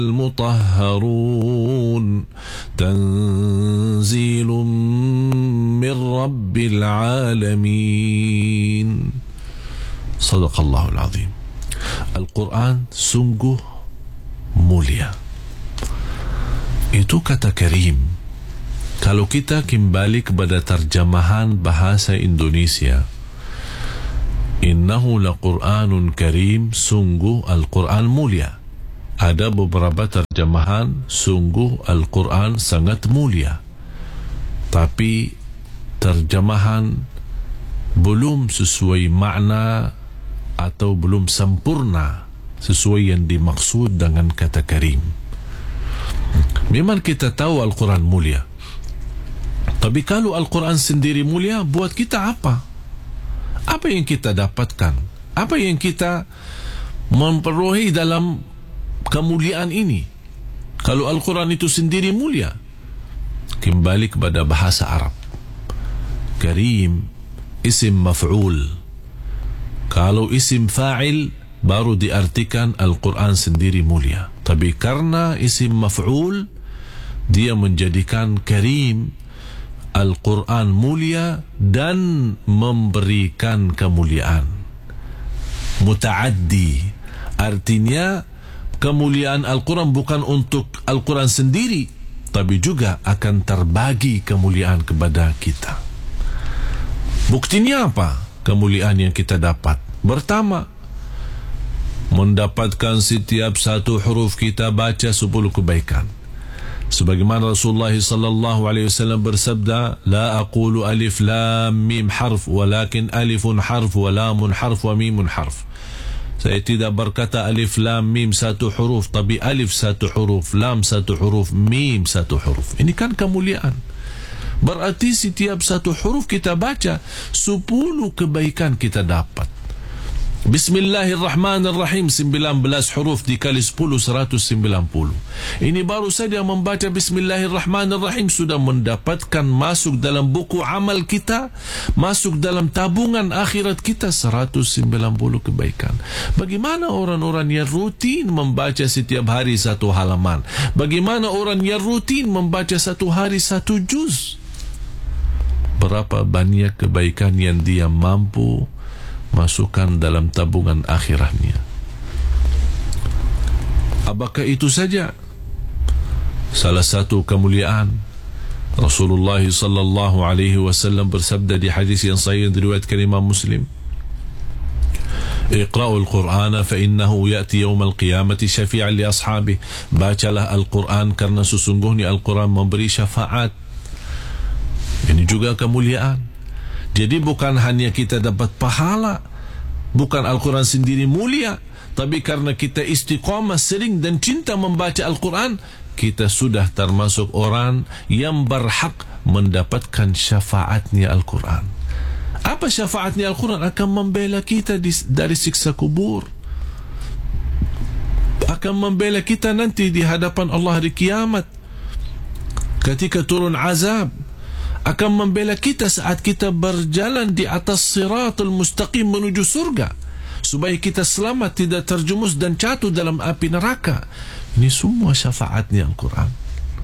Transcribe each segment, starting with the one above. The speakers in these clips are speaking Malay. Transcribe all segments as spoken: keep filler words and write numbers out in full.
المطهرون تنزيل من رب العالمين. صدق الله العظيم. Al-Quran sungguh mulia. Itu kata karim. Kalau kita kembali kepada terjemahan bahasa Indonesia, innahu laqur'anun karim, sungguh Al-Quran mulia. Ada beberapa terjemahan sungguh Al-Quran sangat mulia, tapi terjemahan belum sesuai makna atau belum sempurna sesuai yang dimaksud dengan kata karim. Memang kita tahu Al-Quran mulia, tapi kalau Al-Quran sendiri mulia, buat kita apa? Apa yang kita dapatkan? Apa yang kita memperoleh dalam kemuliaan ini? Kalau Al-Quran itu sendiri mulia, kembali kepada bahasa Arab. Karim, isim maf'ul. Kalau isim fa'il, baru diartikan Al-Quran sendiri mulia. Tapi karena isim maf'ul, dia menjadikan karim, Al-Quran mulia dan memberikan kemuliaan. Muta'addi, artinya kemuliaan Al-Quran bukan untuk Al-Quran sendiri, tapi juga akan terbagi kemuliaan kepada kita. Buktinya apa kemuliaan yang kita dapat? Pertama, mendapatkan setiap satu huruf kita baca sepuluh kebaikan. Sebagaimana Rasulullah sallallahu alaihi wasallam bersabda, la aqulu alif lam mim harf, walakin alifun harf wa lamun harf wa mimun harf. Saya tidak berkata alif lam mim satu huruf, tapi alif satu huruf, lam satu huruf, mim satu huruf. Ini kan kemuliaan. Berarti setiap satu huruf kita baca, sepuluh kebaikan kita dapat. Bismillahirrahmanirrahim, sembilan belas huruf dikali sepuluh, seratus sembilan puluh. Ini baru saja membaca Bismillahirrahmanirrahim sudah mendapatkan masuk dalam buku amal kita, masuk dalam tabungan akhirat kita seratus sembilan puluh kebaikan. Bagaimana orang-orang yang rutin membaca setiap hari satu halaman? Bagaimana orang yang rutin membaca satu hari satu juz? Berapa banyak kebaikan yang dia mampu masukkan dalam tabungan akhirahnya. Apakah itu saja? Salah satu kemuliaan, Rasulullah sallallahu alaihi wasallam bersabda di hadis yang sahih diriwayatkan Imam Muslim, Iqra'ul Qur'ana fa innahu ya'ti yawmal qiyamati syafi'an li ashabih. Bacalah Al-Quran karena sesungguhnya Al-Quran memberi syafaat. Ini juga kemuliaan. Jadi bukan hanya kita dapat pahala, bukan Al-Quran sendiri mulia, tapi karena kita istiqamah sering dan cinta membaca Al-Quran, kita sudah termasuk orang yang berhak mendapatkan syafaatnya Al-Quran. Apa syafaatnya Al-Quran? Akan membela kita di, dari siksa kubur, akan membela kita nanti di hadapan Allah hari kiamat ketika turun azab, akan membela kita saat kita berjalan di atas siratul mustaqim menuju surga, supaya kita selamat, tidak terjumus dan jatuh dalam api neraka. Ini semua syafaatnya Al-Quran.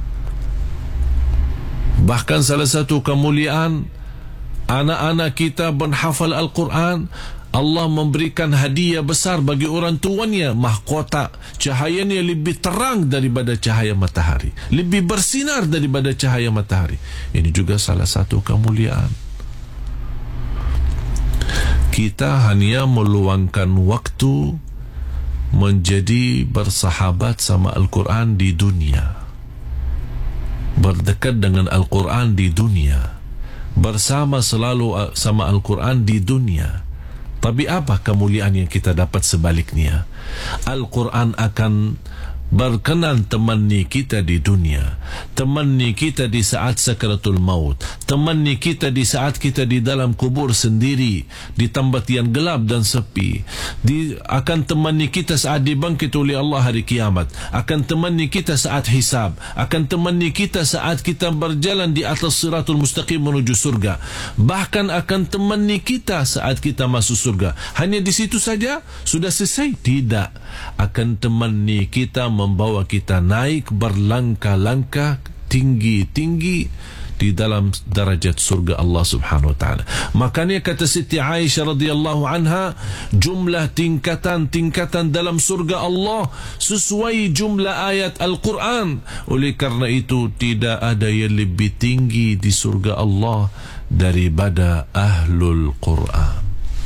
Bahkan salah satu kemuliaan, anak-anak kita menghafal Al-Quran, Allah memberikan hadiah besar bagi orang tuanya, mahkota, cahayanya lebih terang daripada cahaya matahari, lebih bersinar daripada cahaya matahari. Ini juga salah satu kemuliaan. Kita hanya meluangkan waktu menjadi bersahabat sama Al-Quran di dunia, berdekat dengan Al-Quran di dunia, bersama selalu sama Al-Quran di dunia. Tapi apa kemuliaan yang kita dapat sebaliknya? Al-Quran akan berkenan temani kita di dunia, temani kita di saat sakaratul maut, temani kita di saat kita di dalam kubur sendiri, di tempat yang gelap dan sepi, di, akan temani kita saat dibangkit oleh Allah hari kiamat, akan temani kita saat hisab, akan temani kita saat kita berjalan di atas siratul mustaqim menuju surga, bahkan akan temani kita saat kita masuk surga. Hanya di situ saja sudah selesai? Tidak. Akan temani kita membawa kita naik berlangkah-langkah tinggi-tinggi di dalam darajat surga Allah Subhanahu wa taala. Makanya kata Siti Aisyah radhiyallahu anha, jumlah tingkatan-tingkatan dalam surga Allah sesuai jumlah ayat Al-Quran. Oleh karena itu tidak ada yang lebih tinggi di surga Allah daripada Ahlul Quran.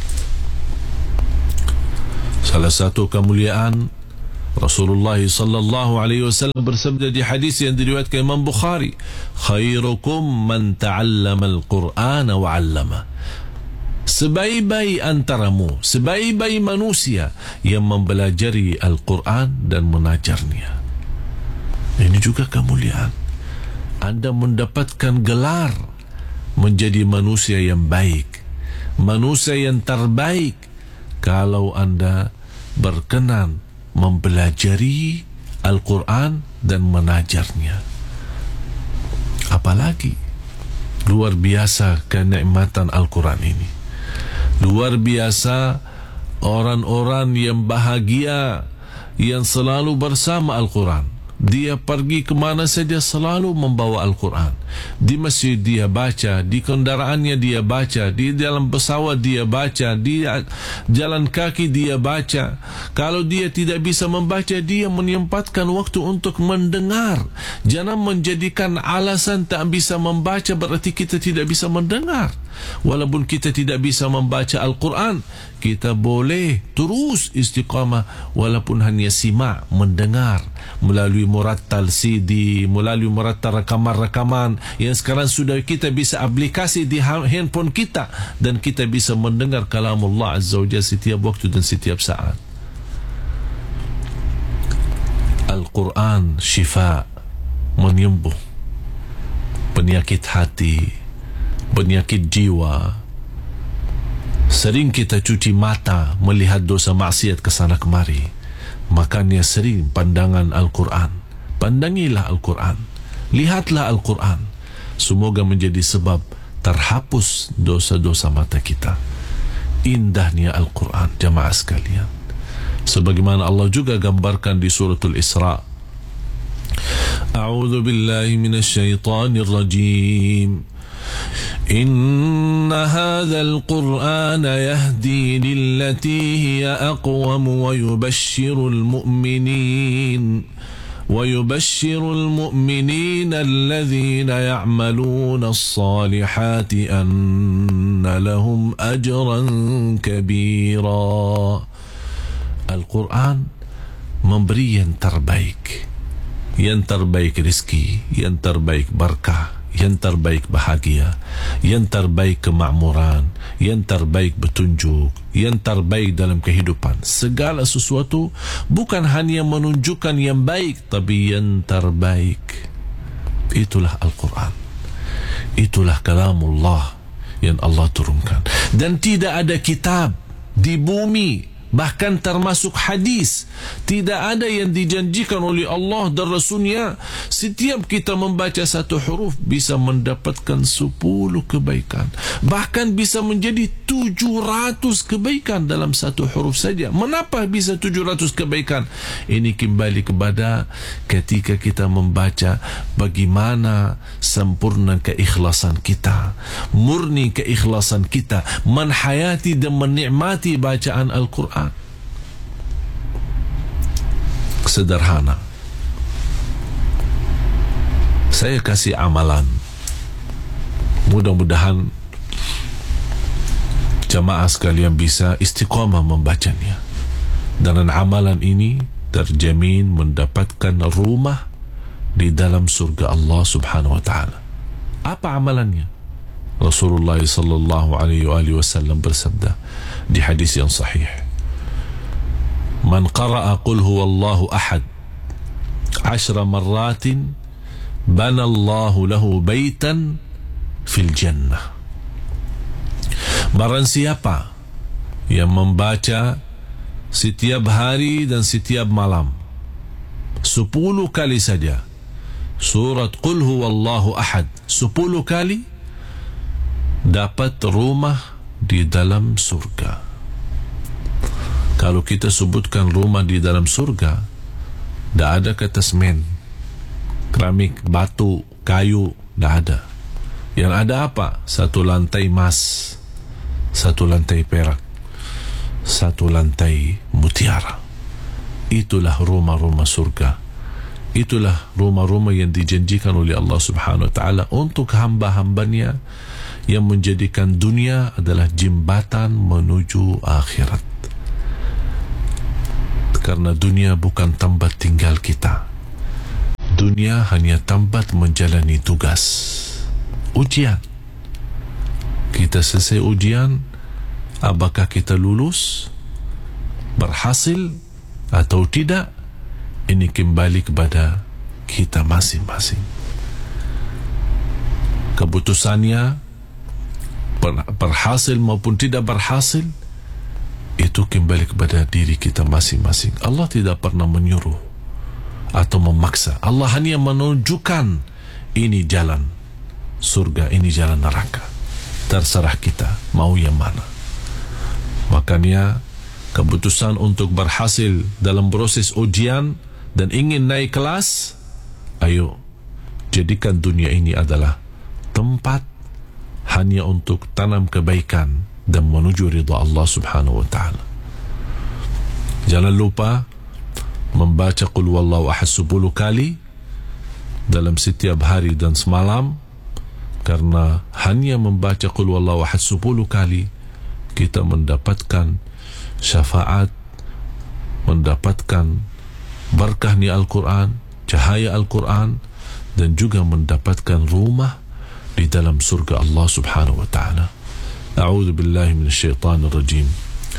Salah satu kemuliaan Rasulullah sallallahu alaihi wasallam bersabda di hadis yang diriwayatkan Imam Bukhari, khairukum man ta'allama al-Qur'ana wa 'allama. Sebaik-baik antaramu, sebaik-baik manusia yang mempelajari Al-Quran dan mengajarnya. Ini juga kemuliaan. Anda mendapatkan gelar menjadi manusia yang baik, manusia yang terbaik, kalau Anda berkenan mempelajari Al-Quran dan mengajarnya. Apalagi luar biasa kenikmatan Al-Quran ini. Luar biasa orang-orang yang bahagia, yang selalu bersama Al-Quran. Dia pergi ke mana saja selalu membawa Al-Quran. Di masjid dia baca, di kendaraannya dia baca, di dalam pesawat dia baca, di jalan kaki dia baca. Kalau dia tidak bisa membaca, dia menyempatkan waktu untuk mendengar. Jangan menjadikan alasan tak bisa membaca berarti kita tidak bisa mendengar. Walaupun kita tidak bisa membaca Al-Quran, kita boleh terus istiqamah walaupun hanya simak, mendengar melalui murattal C D, melalui murattal rakaman-rakaman yang sekarang sudah kita bisa aplikasi di handphone kita, dan kita bisa mendengar kalamullah Azza wa Jalla setiap waktu dan setiap saat. Al-Quran syifa, menyembuh penyakit hati, penyakit jiwa. Sering kita cuci mata melihat dosa maksiat kesana kemari, makanya sering pandangan Al-Quran. Pandangilah Al-Quran, lihatlah Al-Quran. Semoga menjadi sebab terhapus dosa-dosa mata kita. Indahnya Al-Quran, jamaah sekalian. Sebagaimana Allah juga gambarkan di suratul Isra. A'udzu billahi minasy syaithanir rajim. إن هذا القرآن يهدي للتي هي أقوم ويبشر المؤمنين ويبشر المؤمنين الذين يعملون الصالحات أن لهم أجرا كبيرا. Al-Quran memberi yang terbaik, yang terbaik rezeki, yang terbaik berkah, yang terbaik bahagia, yang terbaik kemakmuran, yang terbaik petunjuk, yang terbaik dalam kehidupan. Segala sesuatu bukan hanya menunjukkan yang baik, tapi yang terbaik. Itulah Al-Quran. Itulah kalamullah yang Allah turunkan. Dan tidak ada kitab di bumi, bahkan termasuk hadis, tidak ada yang dijanjikan oleh Allah dan Rasulnya setiap kita membaca satu huruf bisa mendapatkan sepuluh kebaikan, bahkan bisa menjadi tujuh ratus kebaikan dalam satu huruf saja. Mengapa bisa tujuh ratus kebaikan? Ini kembali kepada ketika kita membaca, bagaimana sempurna keikhlasan kita, murni keikhlasan kita menhayati dan menikmati bacaan Al-Quran. Sederhana. Saya kasih amalan. Mudah-mudahan jamaah sekalian bisa istiqamah membacanya. Dan amalan ini terjamin mendapatkan rumah di dalam surga Allah Subhanahu wa taala. Apa amalannya? Rasulullah sallallahu alaihi wasallam bersabda di hadis yang sahih, Man qara'a qul huwallahu ahad ashra marratin bana Allahu lahu baitan fil jannah. Barang siapa yang membaca setiap hari dan setiap malam sepuluh kali saja surat qul huwallahu ahad, sepuluh kali, dapat rumah di dalam surga. Kalau kita sebutkan rumah di dalam surga, Tak ada kata semen, keramik, batu, kayu, tak ada. Yang ada apa? Satu lantai emas, satu lantai perak, satu lantai mutiara. Itulah rumah-rumah surga. Itulah rumah-rumah yang dijanjikan oleh Allah Subhanahu Wa Taala untuk hamba-hambanya yang menjadikan dunia adalah jembatan menuju akhirat. Karena dunia bukan tempat tinggal kita. Dunia hanya tempat menjalani tugas, ujian. Kita selesai ujian, apakah kita lulus, berhasil atau tidak, ini kembali kepada kita masing-masing. Keputusannya berhasil maupun tidak berhasil, itu kembali kepada diri kita masing-masing. Allah tidak pernah menyuruh atau memaksa. Allah hanya menunjukkan ini jalan surga, ini jalan neraka. Terserah kita mau yang mana. Makanya keputusan untuk berhasil dalam proses ujian dan ingin naik kelas, ayo jadikan dunia ini adalah tempat hanya untuk tanam kebaikan dan menuju ridha Allah Subhanahu Wa Taala. Jangan lupa membaca Qul Huwallahu Ahad sepuluh kali dalam setiap hari dan semalam, karena hanya membaca Qul Huwallahu Ahad sepuluh kali kita mendapatkan syafaat, mendapatkan berkah ni Al-Quran, cahaya Al-Quran, dan juga mendapatkan rumah di dalam surga Allah Subhanahu Wa Taala. A'udzu billahi minasyaitanir rajim.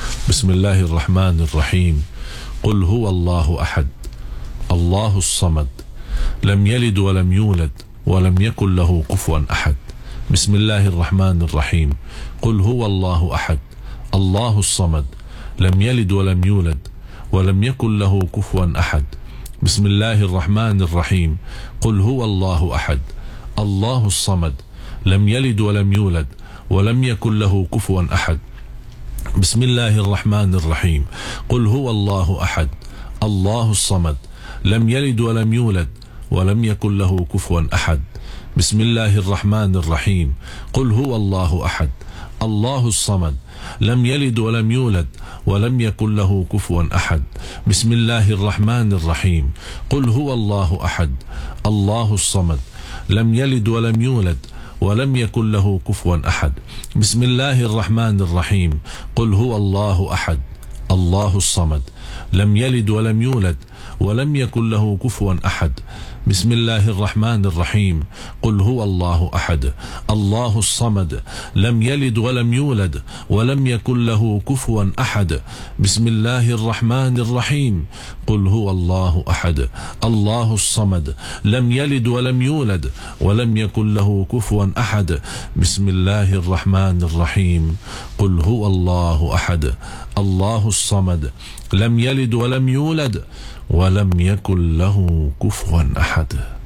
Bismillahirrahmanirrahim. Qul huwallahu ahad, Allahus samad, lam yalid wa lam yulad wa lam yakul lahu kufuwan ahad. Bismillahirrahmanirrahim. Qul huwallahu ahad, Allahus samad, lam yalid wa lam yulad ولم يكن له كفوا أحد. بسم الله الرحمن الرحيم. قل هو الله أحد الله الصمد لم يلد ولم يولد ولم يكن له كفوا أحد. بسم الله الرحمن الرحيم. قل هو الله أحد الله الصمد لم يلد ولم يولد ولم يكن له كفوا أحد. بسم الله الرحمن الرحيم. قل هو الله أحد الله الصمد لم يلد ولم يولد ولم يكن له كفوا أحد. بسم الله الرحمن الرحيم. قل هو الله أحد الله الصمد لم يلد ولم يولد ولم يكن له كفوا أحد. بسم الله الرحمن الرحيم. قل هو الله أحد الله الصمد لم يلد ولم يولد ولم يكن له كفوا أحد. بسم الله الرحمن الرحيم. قل هو الله أحد الله الصمد لم يلد ولم يولد ولم يكن له كفوا أحد. بسم الله الرحمن الرحيم. قل هو الله أحد الله الصمد لم يلد ولم يولد ولم يكن له كفوا أحد. بسم الله الرحمن الرحيم. قل هو الله أحد الله الصمد لم يلد ولم يولد ولم يكن له كفوا أحد.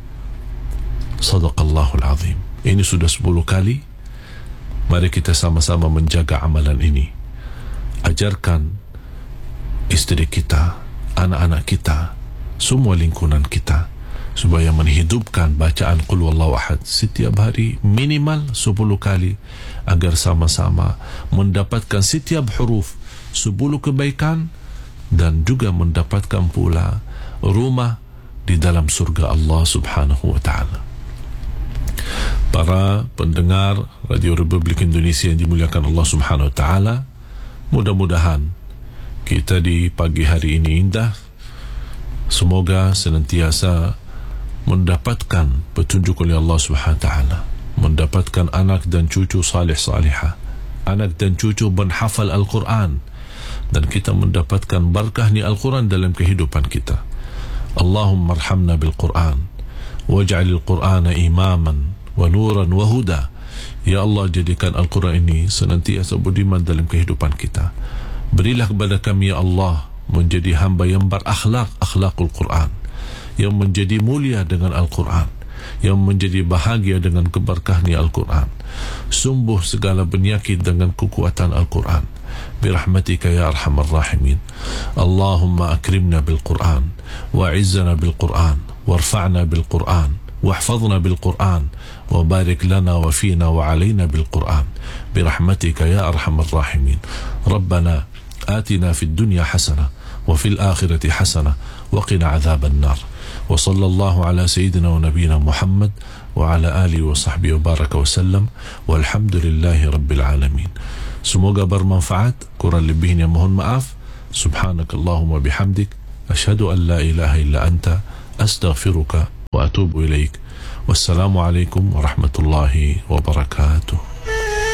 صدق الله العظيم. Ini sudah sepuluh kali. Mari kita sama-sama menjaga amalan ini. Ajarkan istri kita, anak-anak kita, semua lingkungan kita, supaya menghidupkan bacaan Qul Huwallahu Ahad setiap hari minimal sepuluh kali, agar sama-sama mendapatkan setiap huruf sepuluh kebaikan dan juga mendapatkan pula rumah di dalam surga Allah Subhanahu Wa Taala. Para pendengar Radio Republik Indonesia yang dimuliakan Allah Subhanahu Wa Taala, mudah-mudahan kita di pagi hari ini indah. Semoga senantiasa mendapatkan petunjuk oleh Allah Subhanahu Wa Taala, mendapatkan anak dan cucu salih salihah, anak dan cucu menghafal Al-Quran, dan kita mendapatkan barakahnya Al-Quran dalam kehidupan kita. Allahumma arhamna bil-Quran waj'alil Qur'ana imaman wa nuran wa huda. Ya Allah, jadikan Al-Quran ini senantiasa budiman dalam kehidupan kita. Berilah kepada kami ya Allah menjadi hamba yang berakhlak, akhlakul Quran, yang menjadi mulia dengan Al-Quran, yang menjadi bahagia dengan keberkahnya Al-Quran, sembuh segala penyakit dengan kekuatan Al-Quran, برحمتك يا أرحم الراحمين. اللهم أكرمنا بالقرآن وأعزنا بالقرآن وارفعنا بالقرآن واحفظنا بالقرآن وبارك لنا وفينا وعلينا بالقرآن برحمتك يا أرحم الراحمين. ربنا آتنا في الدنيا حسنة وفي الآخرة حسنة وقنا عذاب النار. وصلى الله على سيدنا ونبينا محمد وعلى آله وصحبه وبارك وسلم والحمد لله رب العالمين. Semoga bermanfaat, kurang lebihnya mohon maaf. Subhanakallahumma bihamdik, asyhadu an la ilaha illa anta, astaghfiruka wa atubu ilaik. Wassalamu alaikum warahmatullahi wabarakatuh.